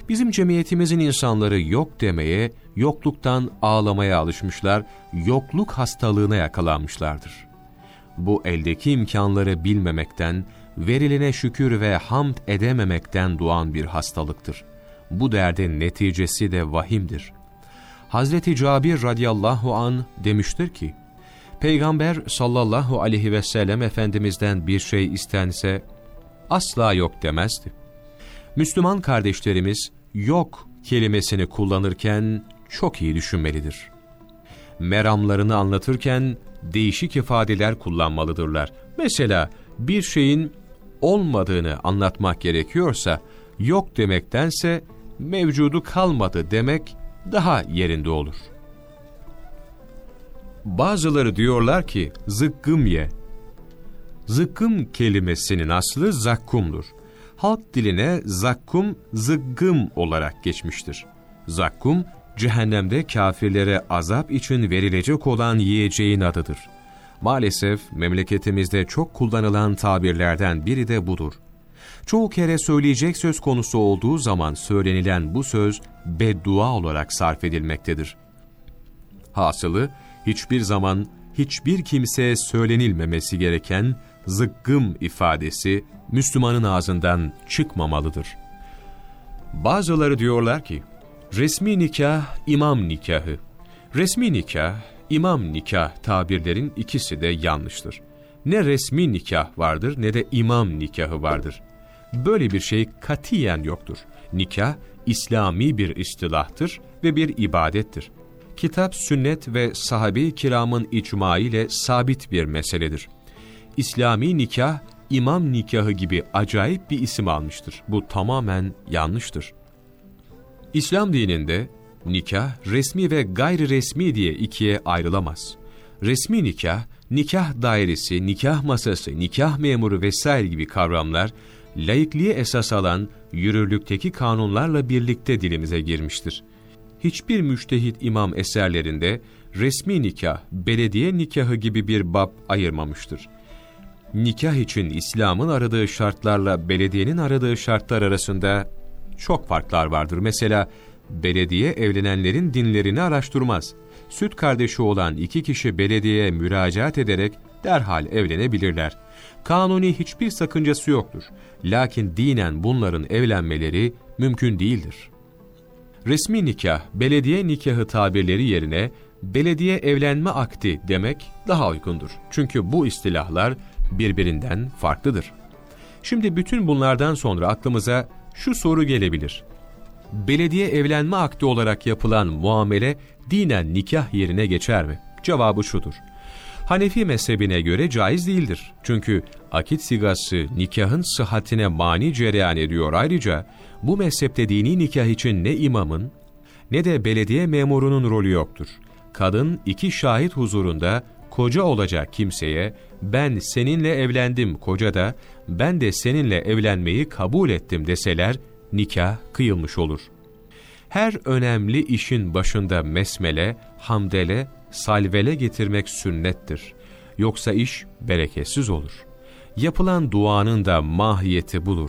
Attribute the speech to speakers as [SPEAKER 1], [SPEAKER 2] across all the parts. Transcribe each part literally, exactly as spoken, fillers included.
[SPEAKER 1] Bizim cemiyetimizin insanları yok demeye, yokluktan ağlamaya alışmışlar, yokluk hastalığına yakalanmışlardır. Bu eldeki imkanları bilmemekten, verilene şükür ve hamd edememekten doğan bir hastalıktır. Bu derdin neticesi de vahimdir. Hazreti Cabir radıyallahu an demiştir ki, Peygamber sallallahu aleyhi ve sellem Efendimiz'den bir şey istense asla yok demezdi. Müslüman kardeşlerimiz yok kelimesini kullanırken çok iyi düşünmelidir. Meramlarını anlatırken değişik ifadeler kullanmalıdırlar. Mesela bir şeyin olmadığını anlatmak gerekiyorsa yok demektense mevcudu kalmadı demek daha yerinde olur. Bazıları diyorlar ki zıkkım ye. Zıkkım kelimesinin aslı zakkumdur. Halk diline zakkum zıkkım olarak geçmiştir. Zakkum, cehennemde kafirlere azap için verilecek olan yiyeceğin adıdır. Maalesef memleketimizde çok kullanılan tabirlerden biri de budur. Çoğu kere söyleyecek söz konusu olduğu zaman söylenilen bu söz beddua olarak sarf edilmektedir. Hasılı, hiçbir zaman hiçbir kimseye söylenilmemesi gereken zıkkım ifadesi Müslümanın ağzından çıkmamalıdır. Bazıları diyorlar ki, resmi nikah, imam nikahı. Resmi nikah, imam nikah tabirlerin ikisi de yanlıştır. Ne resmi nikah vardır ne de imam nikahı vardır. Böyle bir şey katiyen yoktur. Nikah, İslami bir istilahtır ve bir ibadettir. Kitap, sünnet ve sahabe-i kiramın icma ile sabit bir meseledir. İslami nikah, imam nikahı gibi acayip bir isim almıştır. Bu tamamen yanlıştır. İslam dininde nikah, resmi ve gayri resmi diye ikiye ayrılamaz. Resmi nikah, nikah dairesi, nikah masası, nikah memuru vesaire gibi kavramlar, laikliği esas alan yürürlükteki kanunlarla birlikte dilimize girmiştir. Hiçbir müçtehit imam eserlerinde resmi nikah, belediye nikahı gibi bir bab ayırmamıştır. Nikah için İslam'ın aradığı şartlarla belediyenin aradığı şartlar arasında çok farklar vardır. Mesela belediye evlenenlerin dinlerini araştırmaz. Süt kardeşi olan iki kişi belediyeye müracaat ederek derhal evlenebilirler. Kanuni hiçbir sakıncası yoktur. Lakin dinen bunların evlenmeleri mümkün değildir. Resmi nikah, belediye nikahı tabirleri yerine belediye evlenme akdi demek daha uygundur. Çünkü bu istilahlar birbirinden farklıdır. Şimdi bütün bunlardan sonra aklımıza şu soru gelebilir. Belediye evlenme akdi olarak yapılan muamele dinen nikah yerine geçer mi? Cevabı şudur. Hanefi mezhebine göre caiz değildir. Çünkü akit sigası nikahın sıhhatine mani cereyan ediyor. Ayrıca bu mezhepte dini nikah için ne imamın ne de belediye memurunun rolü yoktur. Kadın iki şahit huzurunda koca olacak kimseye ben seninle evlendim, koca da ben de seninle evlenmeyi kabul ettim deseler nikah kıyılmış olur. Her önemli işin başında mesmele, hamdele, salvele getirmek sünnettir. Yoksa iş bereketsiz olur. Yapılan duanın da mahiyeti budur.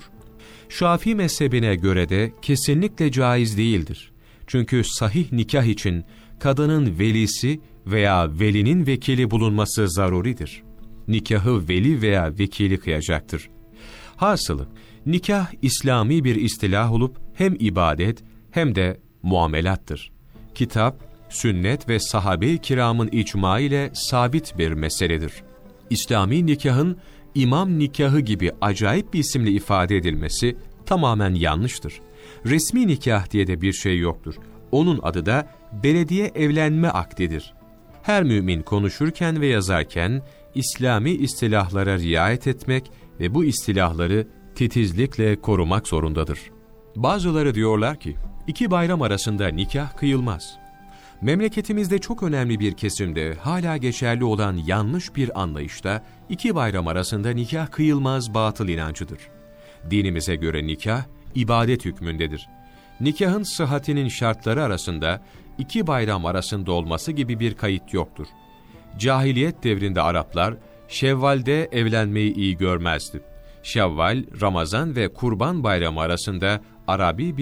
[SPEAKER 1] Şafii mezhebine göre de kesinlikle caiz değildir. Çünkü sahih nikah için kadının velisi veya velinin vekili bulunması zaruridir. Nikahı veli veya vekili kıyacaktır. Hasılı, nikah İslami bir istilah olup hem ibadet hem de muamelattır. Kitap, sünnet ve sahabe-i kiramın icma ile sabit bir meseledir. İslami nikahın imam nikahı gibi acayip bir isimle ifade edilmesi tamamen yanlıştır. Resmi nikah diye de bir şey yoktur. Onun adı da belediye evlenme akdidir. Her mümin konuşurken ve yazarken İslami istilahlara riayet etmek ve bu istilahları titizlikle korumak zorundadır. Bazıları diyorlar ki, iki bayram arasında nikah kıyılmaz. Memleketimizde çok önemli bir kesimde hala geçerli olan yanlış bir anlayışta iki bayram arasında nikah kıyılmaz batıl inancıdır. Dinimize göre nikah, ibadet hükmündedir. Nikahın sıhhatinin şartları arasında iki bayram arasında olması gibi bir kayıt yoktur. Cahiliyet devrinde Araplar, Şevval'de evlenmeyi iyi görmezdi. Şevval, Ramazan ve Kurban Bayramı arasında Arabi bir